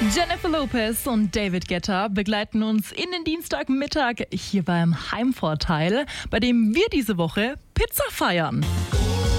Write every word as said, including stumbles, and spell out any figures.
Jennifer Lopez und David Guetta begleiten uns in den Dienstagmittag hier beim Heimvorteil, bei dem wir diese Woche Pizza feiern.